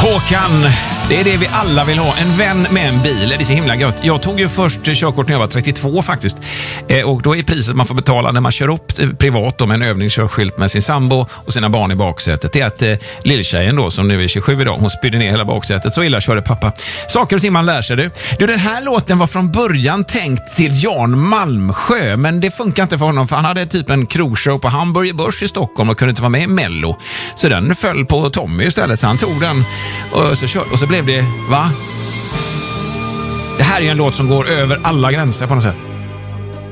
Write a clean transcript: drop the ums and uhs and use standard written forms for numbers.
Håkan, det är det vi alla vill ha. En vän med en bil, det är så himla gött. Jag tog ju först körkort när jag var 32 faktiskt. Och då är priset man får betala när man kör upp privat med en övningskörskylt med sin sambo och sina barn i baksätet. Det är att lilltjejen då, som nu är 27 idag, hon spydde ner hela baksätet. Så illa körde pappa. Saker och ting man lär sig du. Den här låten var från början tänkt till Jan Malmsjö, men det funkar inte för honom för han hade typ en krogshow på Hamburger Börs i Stockholm och kunde inte vara med i Mello. Så den föll på Tommy istället, så han tog den och så blev det, va? Det här är en låt som går över alla gränser på något sätt.